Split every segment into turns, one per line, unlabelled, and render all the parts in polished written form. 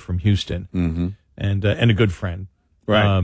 from Houston, and a good friend.
Right.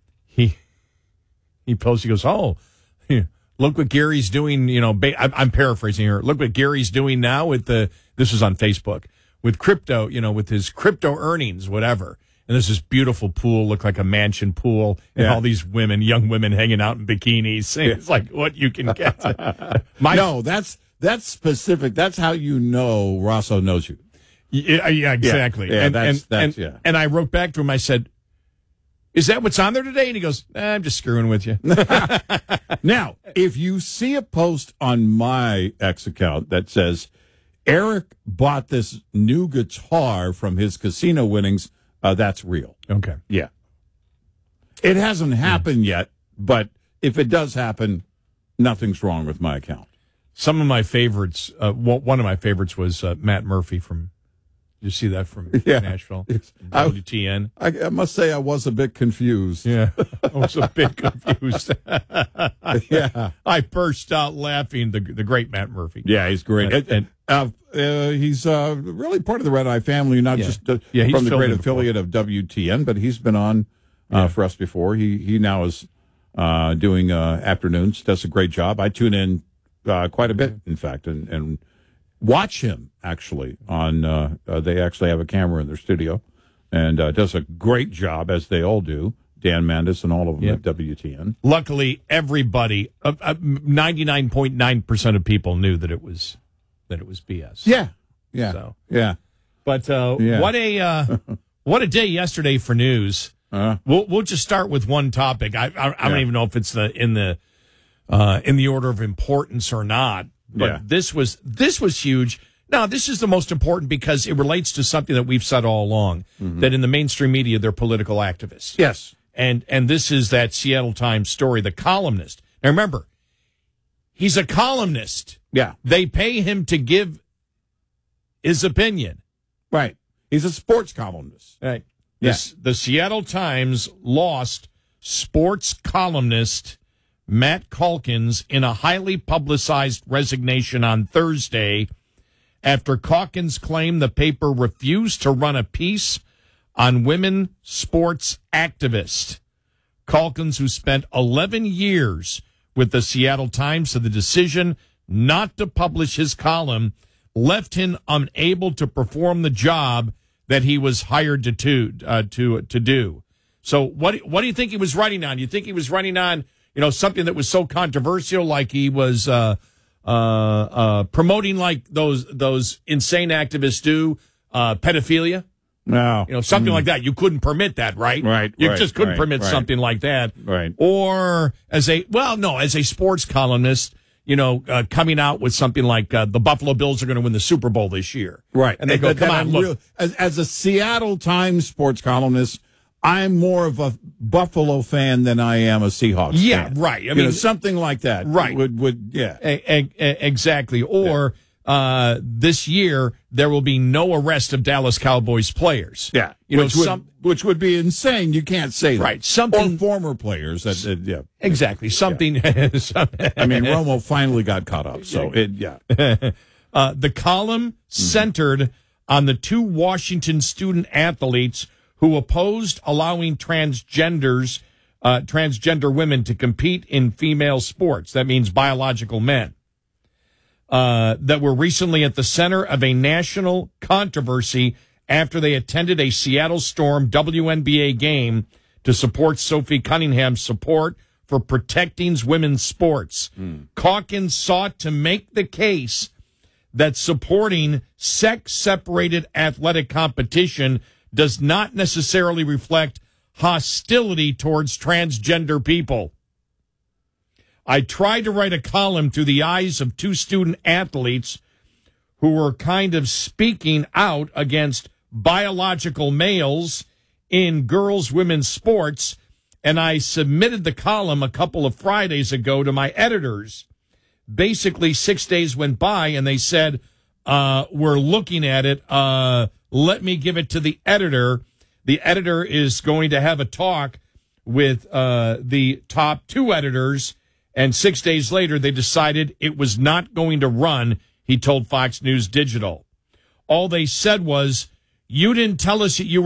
He posts. He goes, "Oh, look what Gary's doing." I'm paraphrasing here. Look what Gary's doing now with this was on Facebook with crypto. With his crypto earnings, whatever. And there's this beautiful pool, looked like a mansion pool, and all these young women hanging out in bikinis. It's like what you can get.
No, that's specific. That's how you know Rosso knows you.
Yeah, exactly.
Yeah,
And I wrote back to him. I said, "Is that what's on there today?" And he goes, "I'm just screwing with you."
Now, if you see a post on my X account that says, Eric bought this new guitar from his casino winnings, that's real.
Okay.
Yeah. It hasn't happened yet, but if it does happen, nothing's wrong with my account.
Some of my favorites, one of my favorites was Matt Murphy from, did you see that from Nashville? WTN.
I must say I was a bit confused.
Yeah, I was a bit confused.
Yeah.
I burst out laughing, the great Matt Murphy.
Yeah, he's great. He's really part of the Red Eye family, not just from the great affiliate of WTN, but he's been on for us before. He now is doing afternoons, does a great job. I tune in quite a bit, in fact, and watch him, actually, on they actually have a camera in their studio, and does a great job, as they all do. Dan Mandis and all of them at WTN.
Luckily, everybody, 99.9% of people knew that it was BS.
Yeah.
But what a day yesterday for news. We'll just start with one topic. I don't even know if it's in the order of importance or not. But this was huge. Now, this is the most important because it relates to something that we've said all along, that in the mainstream media, they're political activists.
Yes.
And this is that Seattle Times story, the columnist. Now, remember, he's a columnist.
Yeah.
They pay him to give his opinion.
Right. He's a sports columnist.
Right.
Yeah.
The Seattle Times lost sports columnist Matt Calkins in a highly publicized resignation on Thursday after Calkins claimed the paper refused to run a piece on women sports activists. Calkins, who spent 11 years with the Seattle Times, said the decision not to publish his column left him unable to perform the job that he was hired to do. So what do you think he was writing on? You think he was writing on, something that was so controversial, like he was promoting like those insane activists do, pedophilia?
No.
Something like that. You couldn't permit that, right?
Right.
You just couldn't permit something like that.
Right.
Or as a sports columnist, coming out with something like the Buffalo Bills are going to win the Super Bowl this year.
Right.
And they go, come on, look.
As a Seattle Times sports columnist, I'm more of a Buffalo fan than I am a Seahawks fan.
Yeah, right. I mean,
something like that.
Right. Exactly. Or this year, there will be no arrest of Dallas Cowboys players.
Yeah. Which would be insane. You can't say that.
Right. Something.
Or former players.
Exactly. Something.
Yeah. I mean, Romo finally got caught up. So,
the column centered on the two Washington student athletes who opposed allowing transgender women to compete in female sports. That means biological men. That were recently at the center of a national controversy after they attended a Seattle Storm WNBA game to support Sophie Cunningham's support for protecting women's sports. Calkins sought to make the case that supporting sex-separated athletic competition does not necessarily reflect hostility towards transgender people. I tried to write a column through the eyes of two student athletes who were kind of speaking out against biological males in women's sports, and I submitted the column a couple of Fridays ago to my editors. Basically, 6 days went by, and they said, we're looking at it. Let me give it to the editor. The editor is going to have a talk with the top two editors, and 6 days later, they decided it was not going to run, he told Fox News Digital. All they said was, you didn't tell us that you